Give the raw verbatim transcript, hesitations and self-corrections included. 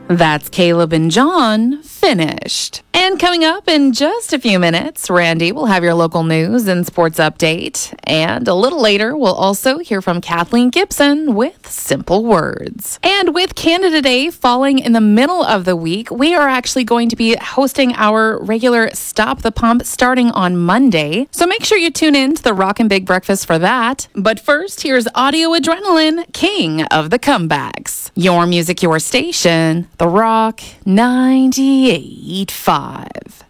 That's Caleb and John finished. And coming up in just a few minutes, Randy will have your local news and sports update. And a little later, we'll also hear from Kathleen Gibson with Simple Words. And with Canada Day falling in the middle of the week, we are actually going to be hosting our regular Stop the Pump starting on Monday. So make sure you tune in to the Rockin' Big Breakfast for that. But first, here's Audio Adrenaline, king of the comebacks. Your music, your station, The Rock ninety-eight point five.